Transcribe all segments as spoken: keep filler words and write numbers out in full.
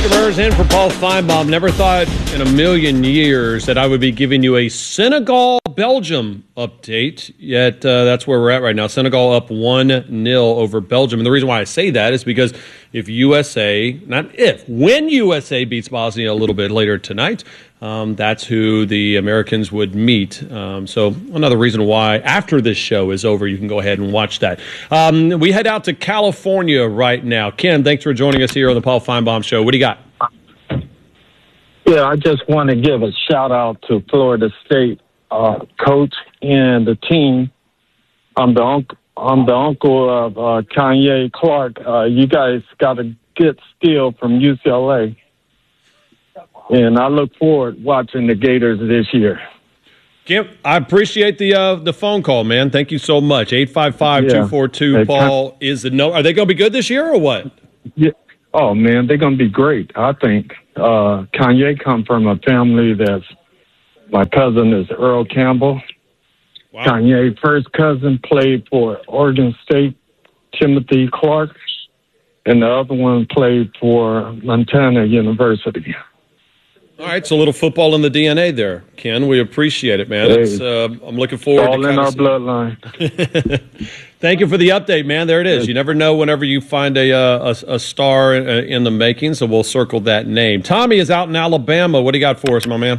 Cabrera's in for Paul Feinbaum. Never thought in a million years that I would be giving you a Senegal-Belgium update, yet uh, that's where we're at right now. Senegal up one nil over Belgium. And the reason why I say that is because if U S A, not if, when U S A beats Bosnia a little bit later tonight, um, that's who the Americans would meet. Um, so another reason why after this show is over, you can go ahead and watch that. Um, we head out to California right now. Ken, thanks for joining us here on the Paul Feinbaum Show. What do you got? Yeah, I just want to give a shout out to Florida State uh, coach and the team. I'm the uncle. I'm the uncle of uh, Kanye Clark. Uh, you guys got a good steal from U C L A, and I look forward watching the Gators this year. Kim, I appreciate the uh, the phone call, man. Thank you so much. eight five five, two four two, Paul is the no. Are they going to be good this year or what? Yeah. Oh, man, they're going to be great, I think. Uh, Kanye come from a family that's, my cousin is Earl Campbell. Wow. Kanye's first cousin played for Oregon State, Timothy Clark, and the other one played for Montana University. All right, so a little football in the D N A there, Ken. We appreciate it, man. Hey, it's, uh, I'm looking forward all to in our seeing. bloodline. Thank you for the update, man. There it is. You never know whenever you find a uh, a, a star in the making, so we'll circle that name. Tommy is out in Alabama. What do you got for us, my man?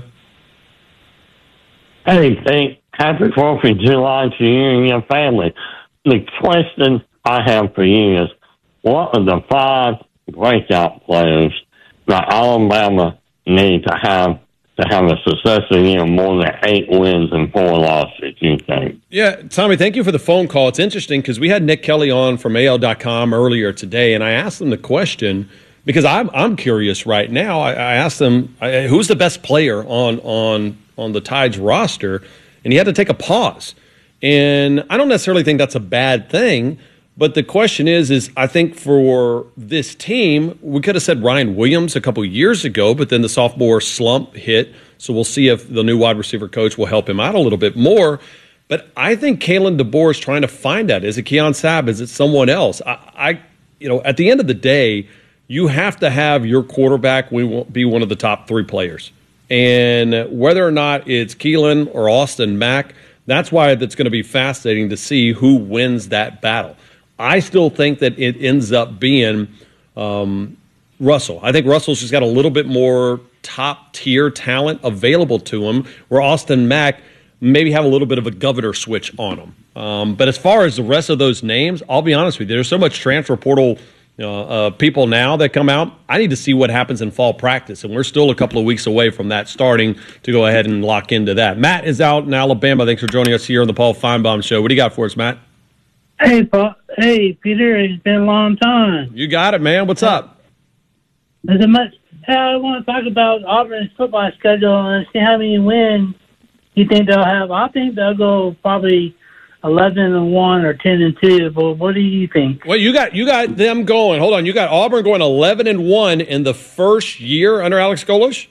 Hey, thank happy fourth of July to you and your family. The question I have for you is, what are the five breakout players that Alabama need to have to have a successful year, more than eight wins and four losses, you think? Yeah, Tommy, thank you for the phone call. It's interesting because we had Nick Kelly on from A L dot com earlier today, and I asked him the question because I'm I'm curious right now. I, I asked him, I, who's the best player on on on the Tide's roster, and he had to take a pause. And I don't necessarily think that's a bad thing, but the question is, is I think for this team, we could have said Ryan Williams a couple years ago, but then the sophomore slump hit, so we'll see if the new wide receiver coach will help him out a little bit more. But I think Kalen DeBoer is trying to find that. Is it Keon Sabb? Is it someone else? I, I, you know, at the end of the day, you have to have your quarterback be one of the top three players. And whether or not it's Keelan or Austin Mack, that's why it's going to be fascinating to see who wins that battle. I still think that it ends up being um, Russell. I think Russell's just got a little bit more top-tier talent available to him, where Austin Mack maybe have a little bit of a governor switch on him. Um, but as far as the rest of those names, I'll be honest with you, there's so much transfer portal you know, uh, people now that come out. I need to see what happens in fall practice, and we're still a couple of weeks away from that starting to go ahead and lock into that. Matt is out in Alabama. Thanks for joining us here on the Paul Feinbaum Show. What do you got for us, Matt? Hey, Paul. Hey, Peter. It's been a long time. You got it, man. What's up? There's a much. Hey, I want to talk about Auburn's football schedule and see how many wins you think they'll have. I think they'll go probably eleven and one or ten and two. But what do you think? Well, you got you got them going. Hold on, you got Auburn going eleven and one in the first year under Alex Golesh.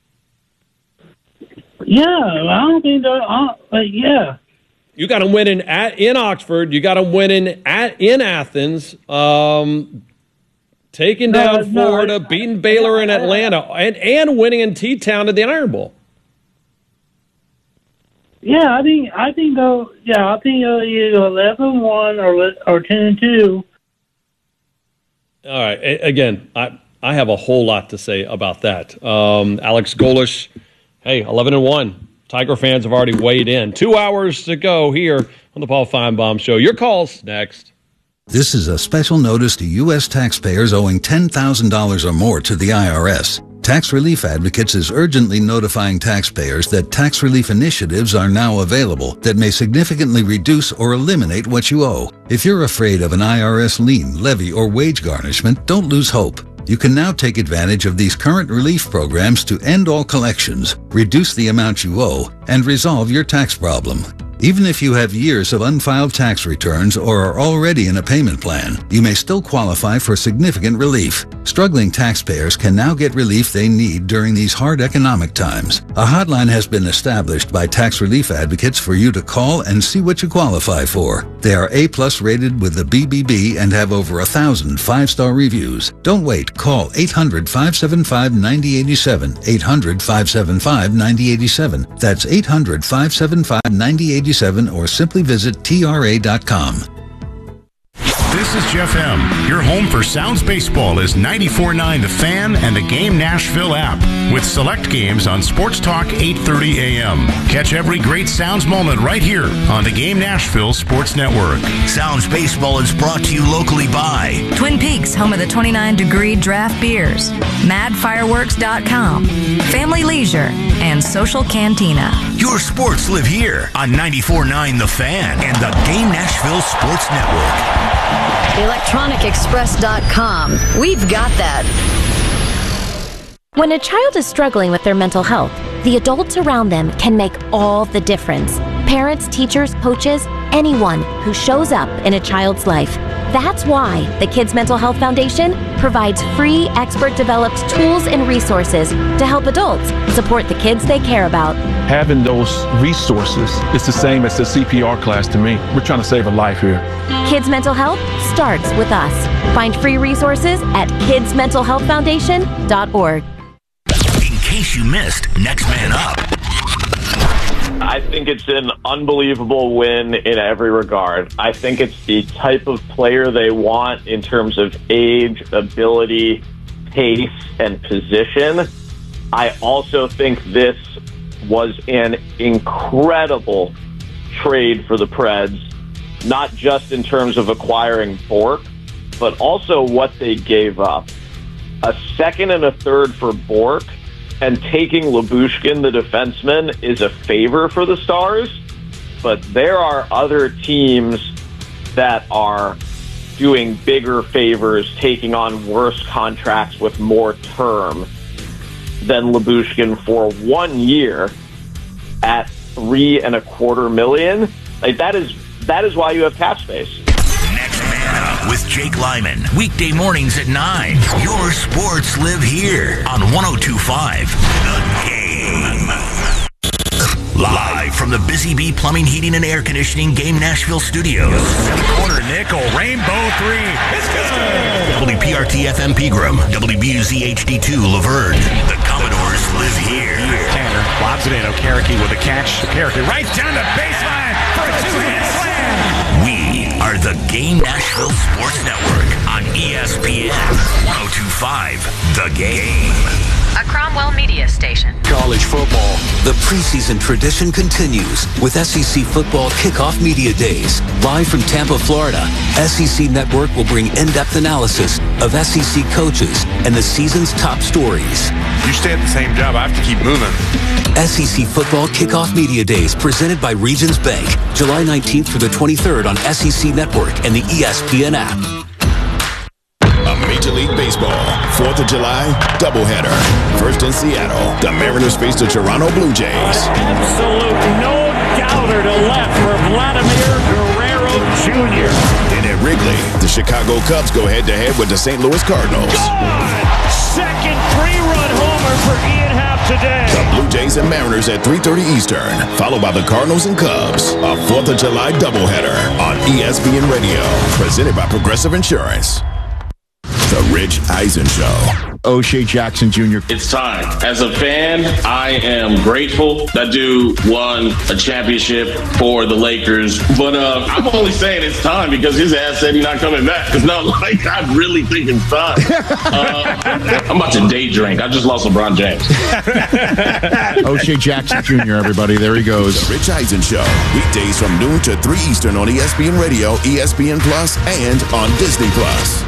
Yeah, I don't think they're. Uh, but yeah. You got them winning at in Oxford. You got them winning at in Athens, um, taking down no, Florida, no, I, beating Baylor in Atlanta, and, and winning in T-Town at the Iron Bowl. Yeah, I think I think they'll. Yeah, I think they'll either eleven one or or ten and two. All right. Again, I I have a whole lot to say about that. Um, Alex Golesh, hey, eleven and one. Tiger fans have already weighed in. Two hours to go here on the Paul Feinbaum Show. Your calls next. This is a special notice to U S taxpayers owing ten thousand dollars or more to the I R S. Tax Relief Advocates is urgently notifying taxpayers that tax relief initiatives are now available that may significantly reduce or eliminate what you owe. If you're afraid of an I R S lien, levy, or wage garnishment, don't lose hope. You can now take advantage of these current relief programs to end all collections, reduce the amount you owe, and resolve your tax problem. Even if you have years of unfiled tax returns or are already in a payment plan, you may still qualify for significant relief. Struggling taxpayers can now get relief they need during these hard economic times. A hotline has been established by tax relief advocates for you to call and see what you qualify for. They are A-plus rated with the B B B and have over a thousand five-star reviews. Don't wait. Call eight hundred, five seven five, nine zero eight seven, eight hundred, five seven five, nine zero eight seven. That's eight hundred, five seven five, nine zero eight seven or simply visit T R A dot com. This is Jeff M. Your home for Sounds Baseball is ninety-four point nine The Fan and the Game Nashville app with select games on Sports Talk eight thirty a.m. Catch every great Sounds moment right here on the Game Nashville Sports Network. Sounds Baseball is brought to you locally by Twin Peaks, home of the twenty-nine degree draft beers, mad fireworks dot com, Family Leisure, and Social Cantina. Your sports live here on ninety-four point nine The Fan and the Game Nashville Sports Network. electronic express dot com. We've got that. When a child is struggling with their mental health, the adults around them can make all the difference. Parents, teachers, coaches, anyone who shows up in a child's life. That's why the Kids Mental Health Foundation provides free, expert-developed tools and resources to help adults support the kids they care about. Having those resources is the same as the C P R class to me. We're trying to save a life here. Kids Mental Health starts with us. Find free resources at kids mental health foundation dot org. In case you missed Next Man Up. I think it's an unbelievable win in every regard. I think it's the type of player they want in terms of age, ability, pace, and position. I also think this was an incredible trade for the Preds, not just in terms of acquiring Bourque, but also what they gave up. A second and a third for Bourque, and taking Lyubushkin, the defenseman, is a favor for the Stars, but there are other teams that are doing bigger favors, taking on worse contracts with more term than Lyubushkin for one year at three and a quarter million. Like that is that is why you have cap space. Next Man Up with Jake Lyman. Weekday mornings at nine. Your sports live here on one oh two point five The Game. Live from the Busy Bee Plumbing, Heating, and Air Conditioning Game Nashville Studios. Corner nickel, rainbow three. It's good. W P R T F M Pegram, W B U Z H D two Laverne. The Commodores live here. Tanner lobs it in. Okereke with a catch. Okereke right down the baseline for a two-hand slam. We are the Game Nashville Sports Network on E S P N one oh two point five The Game. A Cromwell Media Station. College football. The preseason tradition continues with S E C Football Kickoff Media Days. Live from Tampa, Florida, S E C Network will bring in-depth analysis of S E C coaches and the season's top stories. You stay at the same job, I have to keep moving. S E C Football Kickoff Media Days presented by Regions Bank. July nineteenth through the twenty-third on S E C Network and the E S P N app. Major League Baseball, fourth of July, doubleheader. First in Seattle, the Mariners face the Toronto Blue Jays. Absolute no doubter to left for Vladimir Guerrero Junior Then at Wrigley, the Chicago Cubs go head-to-head with the Saint Louis Cardinals. Gone! Second three-run homer for Ian Happ today. The Blue Jays and Mariners at three thirty Eastern, followed by the Cardinals and Cubs. A fourth of July doubleheader on E S P N Radio, presented by Progressive Insurance. The Rich Eisen Show. O'Shea Jackson Junior It's time. As a fan, I am grateful that dude won a championship for the Lakers. But uh, I'm only saying it's time because his ass said he's not coming back. It's not like I really think it's time. Uh, I'm about to day drink. I just lost LeBron James. O'Shea Jackson Junior, everybody. There he goes. The Rich Eisen Show. Weekdays from noon to three Eastern on E S P N Radio, E S P N Plus, and on Disney Plus.